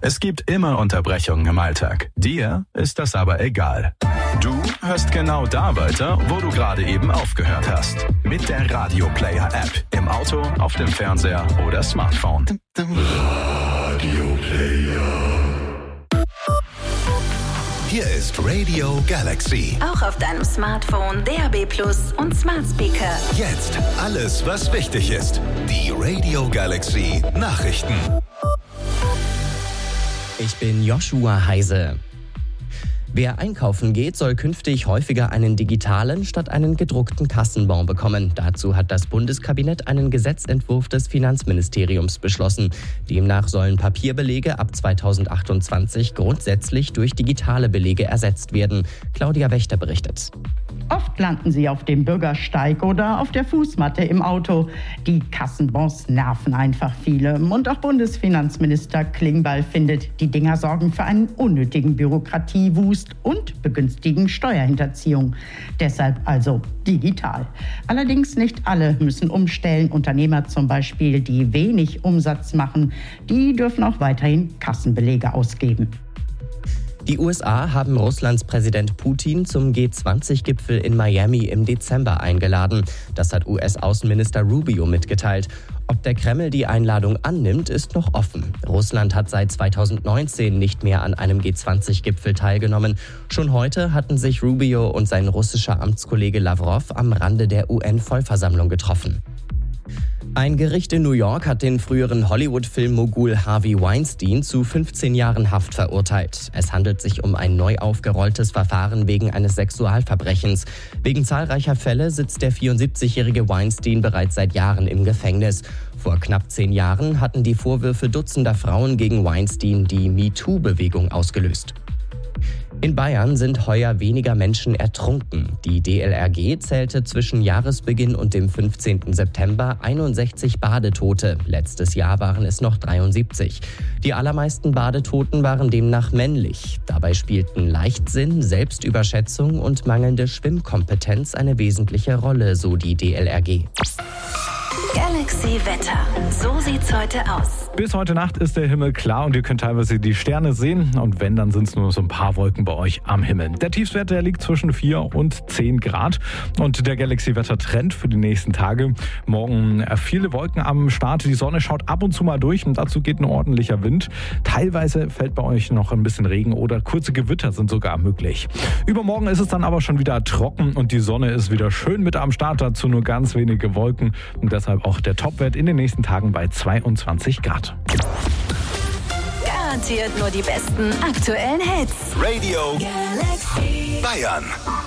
Es gibt immer Unterbrechungen im Alltag. Dir ist das aber egal. Du hörst genau da weiter, wo du gerade eben aufgehört hast. Mit der Radio Player App. Im Auto, auf dem Fernseher oder Smartphone. Radio Player. Hier ist Radio Galaxy. Auch auf deinem Smartphone, DAB+ und Smart Speaker. Jetzt alles, was wichtig ist. Die Radio Galaxy Nachrichten. Ich bin Joshua Heise. Wer einkaufen geht, soll künftig häufiger einen digitalen statt einen gedruckten Kassenbon bekommen. Dazu hat das Bundeskabinett einen Gesetzentwurf des Finanzministeriums beschlossen. Demnach sollen Papierbelege ab 2028 grundsätzlich durch digitale Belege ersetzt werden. Claudia Wächter berichtet. Oft landen sie auf dem Bürgersteig oder auf der Fußmatte im Auto. Die Kassenbons nerven einfach viele. Und auch Bundesfinanzminister Klingbeil findet, die Dinger sorgen für einen unnötigen Bürokratiewust und begünstigen Steuerhinterziehung. Deshalb also digital. Allerdings nicht alle müssen umstellen. Unternehmer zum Beispiel, die wenig Umsatz machen, die dürfen auch weiterhin Kassenbelege ausgeben. Die USA haben Russlands Präsident Putin zum G20-Gipfel in Miami im Dezember eingeladen. Das hat US-Außenminister Rubio mitgeteilt. Ob der Kreml die Einladung annimmt, ist noch offen. Russland hat seit 2019 nicht mehr an einem G20-Gipfel teilgenommen. Schon heute hatten sich Rubio und sein russischer Amtskollege Lavrov am Rande der UN-Vollversammlung getroffen. Ein Gericht in New York hat den früheren Hollywood-Film-Mogul Harvey Weinstein zu 15 Jahren Haft verurteilt. Es handelt sich um ein neu aufgerolltes Verfahren wegen eines Sexualverbrechens. Wegen zahlreicher Fälle sitzt der 74-jährige Weinstein bereits seit Jahren im Gefängnis. Vor knapp 10 Jahren hatten die Vorwürfe dutzender Frauen gegen Weinstein die MeToo-Bewegung ausgelöst. In Bayern sind heuer weniger Menschen ertrunken. Die DLRG zählte zwischen Jahresbeginn und dem 15. September 61 Badetote. Letztes Jahr waren es noch 73. Die allermeisten Badetoten waren demnach männlich. Dabei spielten Leichtsinn, Selbstüberschätzung und mangelnde Schwimmkompetenz eine wesentliche Rolle, so die DLRG. Galaxy Wetter. So sieht's heute aus. Bis heute Nacht ist der Himmel klar und ihr könnt teilweise die Sterne sehen. Und wenn, dann sind es nur so ein paar Wolken bei euch am Himmel. Der Tiefstwert, der liegt zwischen 4 und 10 Grad. Und der Galaxy-Wetter-Trend für die nächsten Tage. Morgen viele Wolken am Start. Die Sonne schaut ab und zu mal durch und dazu geht ein ordentlicher Wind. Teilweise fällt bei euch noch ein bisschen Regen oder kurze Gewitter sind sogar möglich. Übermorgen ist es dann aber schon wieder trocken und die Sonne ist wieder schön mit am Start. Dazu nur ganz wenige Wolken und deshalb auch der Topwert in den nächsten Tagen bei 22 Grad. Garantiert nur die besten aktuellen Hits. Radio Galaxy Bayern.